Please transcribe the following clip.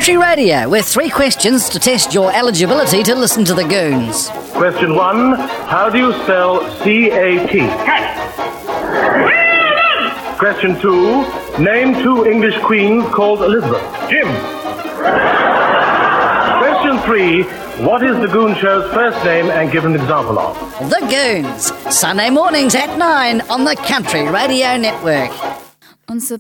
Country Radio with 3 questions to test your eligibility to listen to the Goons. Question 1. How do you spell C-A-T? Cat. Question 2. Name 2 English queens called Elizabeth. Jim. Question 3. What is the Goon Show's first name and give an example of? The Goons, Sunday mornings at 9 on the Country Radio Network. On ce